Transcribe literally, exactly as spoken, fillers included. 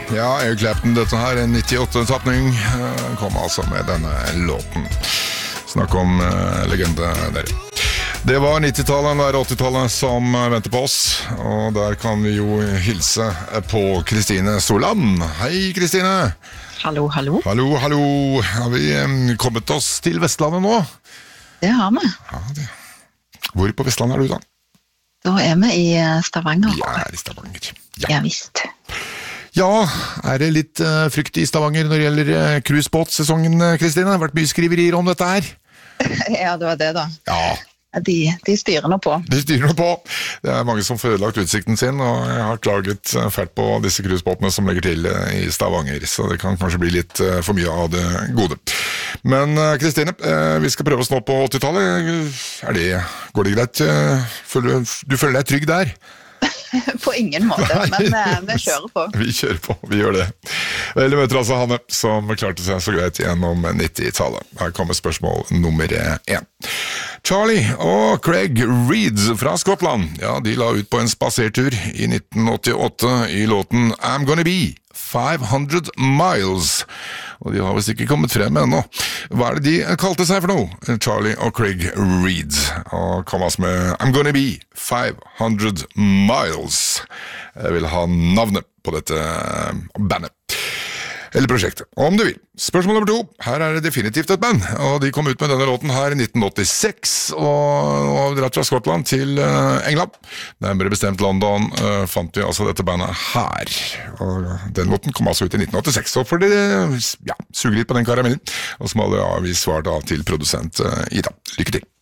Ja, Eric Clapton, dette her, en nittiåtte-tapning, kom altså med denne låten. Snakk om uh, legende der. Det var nittitallet, det er åttitallet som venter på oss, og der kan vi jo hilse på Kristine Solan. Hei, Kristine! Hallo, hallo. Hallo, hallo. Har vi um, kommet oss til Vestlandet nå? Det har vi. Ja, det. Hvor på Vestlandet er du da? Da er vi i Stavanger. Vi er i Stavanger. Ja, ja visst. Ja, er det litt uh, frykt i Stavanger når det gjelder uh, cruisebåtsesongen, Kristine? Det har vært mye skriverier om dette her. Ja, det var det da. Ja. De, de styrer nå på. De styrer nå på. Det er mange som får ødelagt utsikten sin, og jeg har klaget fælt på disse cruisebåtene som legger til uh, i Stavanger, så det kan kanskje bli litt uh, for mye av det gode. Men Kristine, uh, vi skal prøve oss nå på åttitallet. Er det, går det greit? Uh, føler, du føler deg trygg der? På ingen måte, men uh, vi kjører på. Vi kjører på, vi gjør det. Vel, vi møter altså Hanne, som klarte seg så greit gjennom nittitallet. Her kommer spørsmål nummer én. Charlie og Craig Reed fra Skottland, ja, de la ut på en spasertur i nitten åttiåtte i låten I'm Gonna Be five hundred miles, og de har vist ikke kommet frem ennå. Hva er det de kalte seg for noe? Charlie og Craig Reed, og kom altså med I'm Gonna Be five hundred miles. Jeg vil ha navnet på dette bandet. Eller prosjektet, om du vil. Spørsmål nummer to. Her er det definitivt et band, og de kom ut med denne låten her i nitten åttiseks, og har dratt fra Skottland til England. Nærmere bestemt London fant vi altså dette bandet her. Og den låten kom altså ut i nitten åttiseks, så får dere ja, suge litt på den karamellen, og så må dere avgi svar da til produsent Ida. Lykke til!